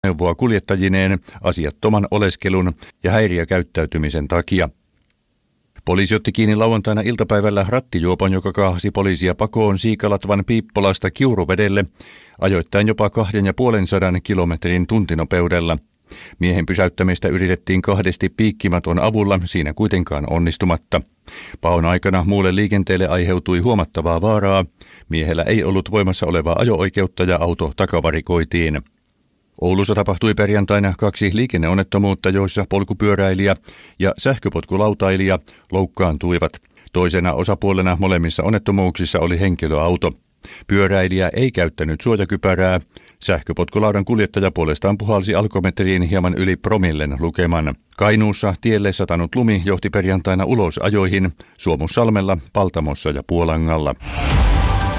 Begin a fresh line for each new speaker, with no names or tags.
neuvoa kuljettajineen asiattoman oleskelun ja häiriökäyttäytymisen takia. Poliisi otti kiinni lauantaina iltapäivällä rattijuopon, joka kaahasi poliisia pakoon Siikalatvan Piippolasta Kiuruvedelle, ajoittain jopa 250 kilometrin tuntinopeudella. Miehen pysäyttämistä yritettiin kahdesti piikkimaton avulla, siinä kuitenkaan onnistumatta. Paon aikana muulle liikenteelle aiheutui huomattavaa vaaraa. Miehellä ei ollut voimassa olevaa ajo-oikeutta ja auto takavarikoitiin. Oulussa tapahtui perjantaina 2 liikenneonnettomuutta, joissa polkupyöräilijä ja sähköpotkulautailija loukkaantuivat. Toisena osapuolena molemmissa onnettomuuksissa oli henkilöauto. Pyöräilijä ei käyttänyt suojakypärää. Sähköpotkulaudan kuljettaja puolestaan puhalsi alkometriin hieman yli promillen lukeman. Kainuussa tielle satanut lumi johti perjantaina ulosajoihin Suomussalmella, Paltamossa ja Puolangalla.